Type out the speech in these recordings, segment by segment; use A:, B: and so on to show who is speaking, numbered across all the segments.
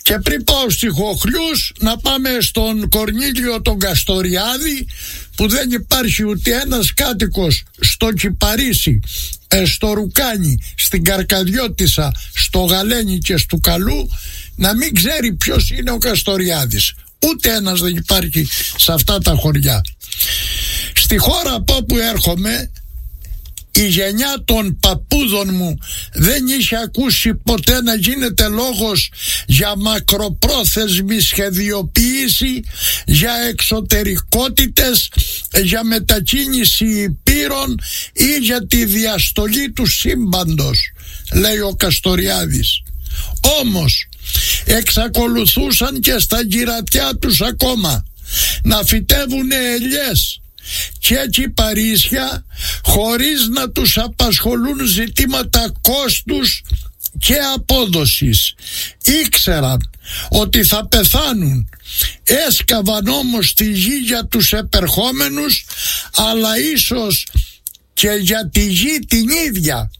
A: Και πριν πάω στη Χοχλούς, να πάμε στον Κορνήλιο τον Καστοριάδη, που δεν υπάρχει ούτε ένας κάτοικος στο Κυπαρίσι, στο Ρουκάνι, στην Καρκαδιώτισσα, στο Γαλένι και στο Καλού να μην ξέρει ποιος είναι ο Καστοριάδης. Ούτε ένας δεν υπάρχει σε αυτά τα χωριά. Στη χώρα από όπου έρχομαι, η γενιά των παππούδων μου δεν είχε ακούσει ποτέ να γίνεται λόγος για μακροπρόθεσμη σχεδιοποίηση, για εξωτερικότητες, για μετακίνηση υπήρων ή για τη διαστολή του σύμπαντος, λέει ο Καστοριάδης. Όμως εξακολουθούσαν και στα γυρατιά τους ακόμα να φυτεύουν ελιές και κυπαρίσια χωρίς να τους απασχολούν ζητήματα κόστους και απόδοσης. Ήξεραν ότι θα πεθάνουν, έσκαβαν όμως τη γη για τους επερχόμενους, αλλά ίσως και για τη γη την ίδια.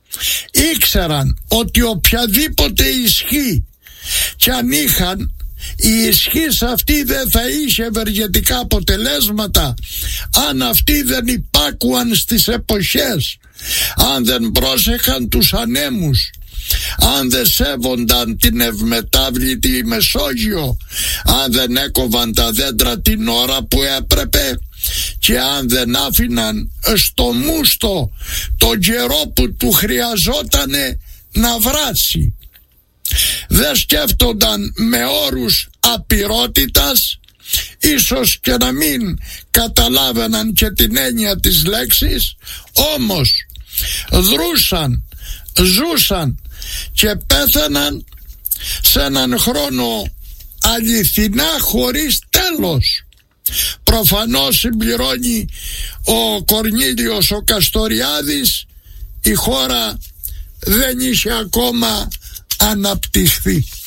A: Ήξεραν ότι οποιαδήποτε ισχύ κι αν είχαν, η ισχύς αυτή δεν θα είχε ευεργετικά αποτελέσματα αν αυτοί δεν υπάκουαν στις εποχές, αν δεν πρόσεχαν τους ανέμους, αν δεν σέβονταν την ευμετάβλητη Μεσόγειο, αν δεν έκοβαν τα δέντρα την ώρα που έπρεπε και αν δεν άφηναν στο μούστο τον καιρό που του χρειαζότανε να βράσει. Δεν σκέφτονταν με όρους απειρότητας, ίσως και να μην καταλάβαιναν και την έννοια της λέξης, όμως δρούσαν, ζούσαν και πέθαναν σε έναν χρόνο αληθινά χωρίς τέλος. Προφανώς, συμπληρώνει ο Κορνήλιος ο Καστοριάδης, η χώρα δεν είχε ακόμα αναπτυχθεί.